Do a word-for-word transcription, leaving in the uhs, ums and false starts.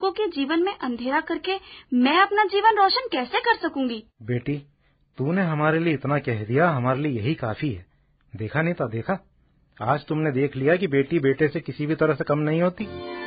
दूसरों के जीवन में अंधेरा करके मैं अपना जीवन रोशन कैसे कर सकूंगी? बेटी, तूने हमारे लिए इतना कह दिया, हमारे लिए यही काफी है। देखा नीता, देखा, आज तुमने देख लिया कि बेटी बेटे से किसी भी तरह से कम नहीं होती।